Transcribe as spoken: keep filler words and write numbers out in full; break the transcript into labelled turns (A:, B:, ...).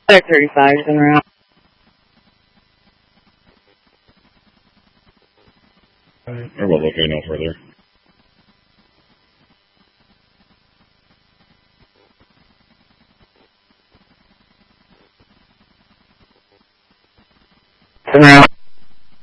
A: thirty-five is in route.
B: Or we'll look no further.
A: In route.